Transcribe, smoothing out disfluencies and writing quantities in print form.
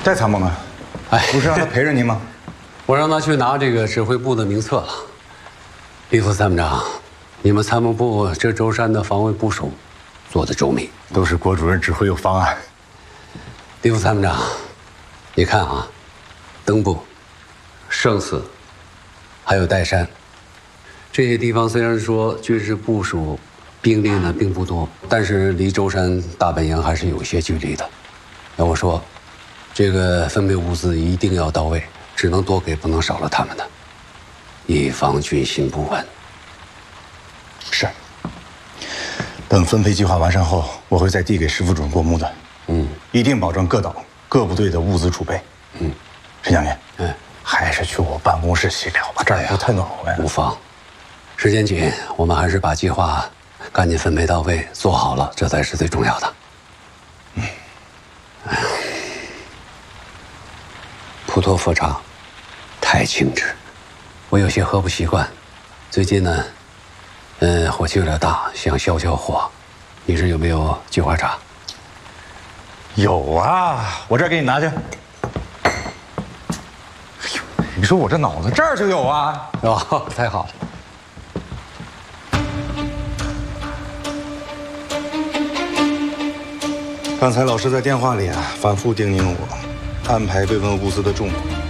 在参谋呢？哎，不是让他陪着您吗？ 我让他去拿这个指挥部的名册了。李副参谋长，你们参谋部这舟山的防卫部署做得周密， 都是郭主任指挥有方案。 李副参谋长，你看啊，登部、胜寺，还有岱山，这些地方虽然说军事部署兵力呢并不多，但是离舟山大本营还是有些距离的。要我说，这个分配物资一定要到位，只能多给，不能少了他们的，以防军心不稳。 是。等分配计划完善后，我会再递给师副主任过目的。一定保证各岛各部队的物资储备。陈将军，还是去我办公室细聊吧，这儿不太暖和呀。 无妨，时间紧，我们还是把计划赶紧分配到位，做好了，这才是最重要的。普陀佛茶太清致，我有些喝不习惯。最近呢，火气有点大，想消消火。你这有没有菊花茶？ 有啊，我这儿给你拿去。哎呦，你说我这脑子这儿就有啊！ 哦，太好了。 刚才老师在电话里反复叮咛我，安排慰问物资的重点。